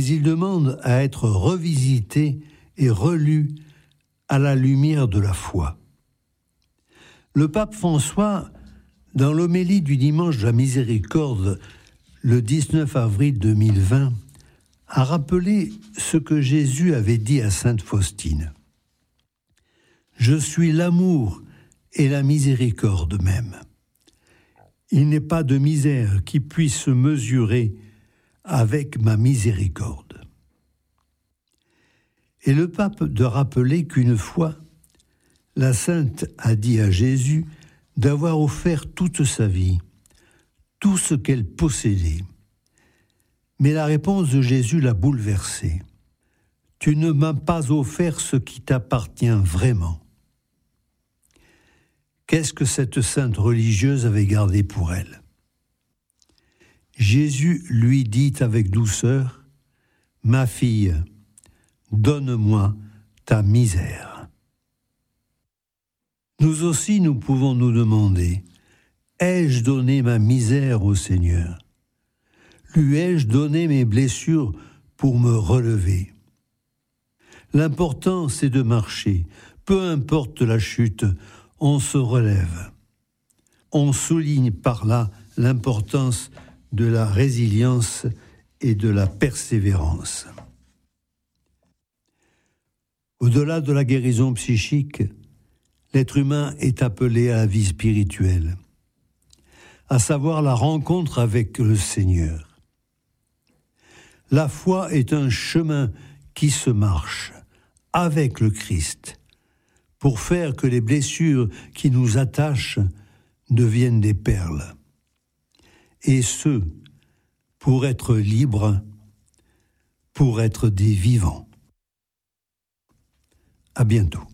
il demande à être revisité et relu à la lumière de la foi. Le pape François, dans l'homélie du dimanche de la Miséricorde, le 19 avril 2020, a rappelé ce que Jésus avait dit à sainte Faustine. « Je suis l'amour et la miséricorde même. Il n'est pas de misère qui puisse se mesurer avec ma miséricorde. » Et le pape de rappeler qu'une fois, la sainte a dit à Jésus d'avoir offert toute sa vie, tout ce qu'elle possédait. Mais la réponse de Jésus l'a bouleversée. « Tu ne m'as pas offert ce qui t'appartient vraiment. » Qu'est-ce que cette sainte religieuse avait gardé pour elle ? Jésus lui dit avec douceur, « Ma fille, donne-moi ta misère. » Nous aussi, nous pouvons nous demander, ai-je donné ma misère au Seigneur ? Lui ai-je donné mes blessures pour me relever ? L'important, c'est de marcher. Peu importe la chute, on se relève. On souligne par là l'importance de la résilience et de la persévérance. Au-delà de la guérison psychique, l'être humain est appelé à la vie spirituelle, à savoir la rencontre avec le Seigneur. La foi est un chemin qui se marche avec le Christ pour faire que les blessures qui nous attachent deviennent des perles. Et ce, pour être libres, pour être des vivants. À bientôt.